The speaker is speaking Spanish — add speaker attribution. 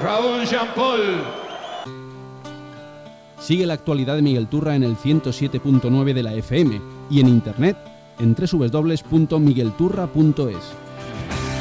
Speaker 1: Raúl Jean-Paul.
Speaker 2: Sigue la actualidad de Miguel Turra en el 107.9 de la FM y en internet en www.miguelturra.es.